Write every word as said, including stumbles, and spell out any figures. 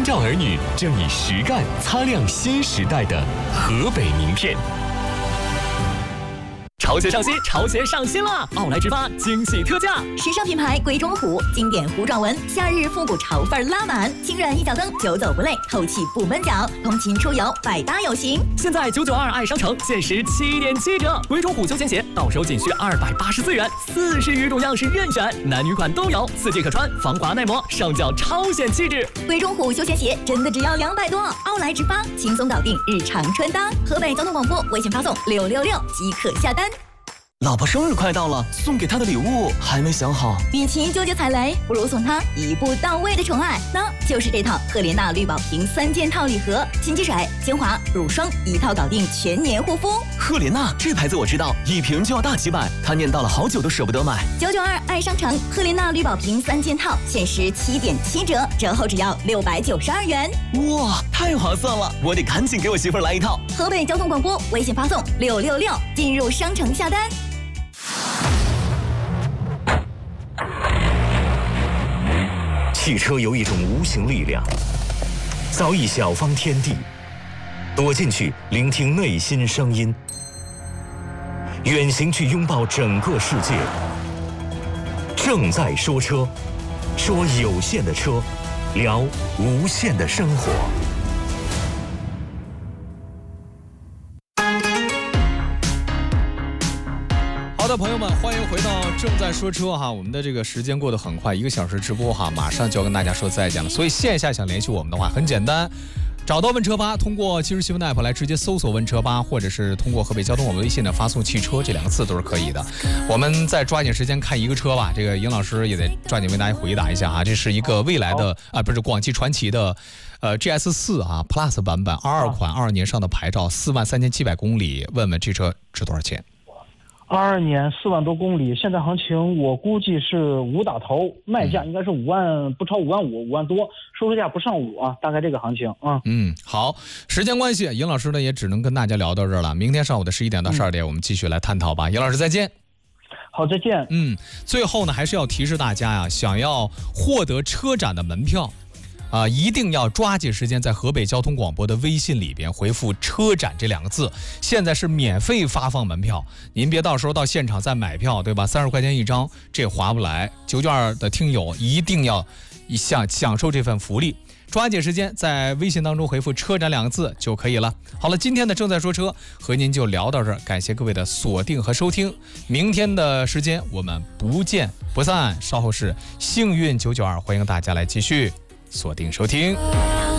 照儿女正以实干擦亮新时代的河北名片。潮鞋上新，潮鞋上新了！奥莱直发惊喜特价， 时尚品牌鬼冢虎，经典弧状纹，夏日复古潮范拉满，轻软一脚蹬，久走不累，透气不闷脚，通勤出游百搭有型。 现在九九二爱商城限时七点七折，鬼冢虎休闲鞋到手仅需二百八十四元，四十余种样式任选，男女款都有，四季可穿，防滑耐磨，上脚超显气质。 鬼冢虎休闲鞋真的只要两百多，奥莱直发轻松搞定日常穿搭。河北交通广播微信发送六六六即可下单。 老婆生日快到了，送给她的礼物还没想好。 与其纠结踩雷，不如送她一步到位的宠爱，那就是这套赫莲娜绿宝瓶三件套礼盒，新积水、精华、乳霜一套搞定全年护肤。 赫莲娜这牌子我知道，一瓶就要大几百，她念叨了好久都舍不得买。 九九二爱商城赫莲娜绿宝瓶三件套限时七点七折，折后只要六百九十二元。 哇，太划算了！我得赶紧给我媳妇儿来一套。 河北交通广播微信发送六六六，进入商城下单。 汽车有一种无形力量，造一小方天地，躲进去聆听内心声音，远行去拥抱整个世界。正在说车，说有限的车，聊无限的生活。 好的，朋友们，欢迎回到正在说车哈，我们的这个时间过得很快，一个小时直播哈，马上就要跟大家说再见了。所以线下想联系我们的话，很简单，找到问车吧，通过今日新闻 app 来直接搜索问车吧，或者是通过河北交通网微信的发送汽车这两个字都是可以的。我们再抓紧时间看一个车吧，这个尹老师也得抓紧为大家回答一下啊，这是一个未来的啊，不是广汽传祺的。呃 ，G S 四 啊 ，Plus 版本，二二款，二二年上的牌照，四万三千七百公里，问问这车值多少钱？ 二二年四万多公里，现在行情我估计是五打头，卖价应该是五万，不超五万五，五万多，收售价不上五啊，大概这个行情啊。 嗯，好，时间关系，尹老师呢也只能跟大家聊到这儿了。明天上午的十一点到十二点，嗯、我们继续来探讨吧。尹老师再见。 好，再见。 嗯，最后呢，还是要提示大家呀，想要获得车展的门票。啊、呃，一定要抓紧时间在河北交通广播的微信里边回复“车展”这两个字。现在是免费发放门票，您别到时候到现场再买票，对吧？三十块钱一张，这划不来。九九二的听友一定要享享受这份福利，抓紧时间在微信当中回复“车展”两个字就可以了。好了，今天的正在说车和您就聊到这儿，感谢各位的锁定和收听。明天的时间我们不见不散。稍后是幸运九九二，欢迎大家来继续锁定收听。